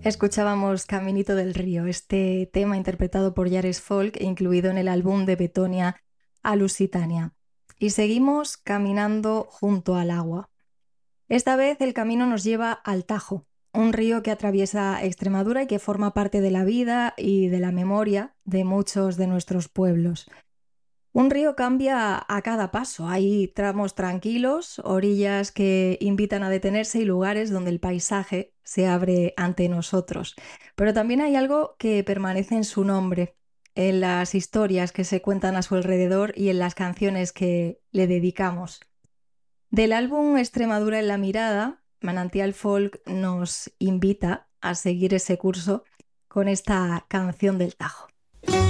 Escuchábamos Caminito del Río, este tema interpretado por Yares Folk e incluido en el álbum de Betonia a Lusitania. Y seguimos caminando junto al agua. Esta vez el camino nos lleva al Tajo, un río que atraviesa Extremadura y que forma parte de la vida y de la memoria de muchos de nuestros pueblos. Un río cambia a cada paso. Hay tramos tranquilos, orillas que invitan a detenerse y lugares donde el paisaje se abre ante nosotros. Pero también hay algo que permanece en su nombre, en las historias que se cuentan a su alrededor y en las canciones que le dedicamos. Del álbum Extremadura en la mirada, Manantial Folk nos invita a seguir ese curso con esta canción del Tajo.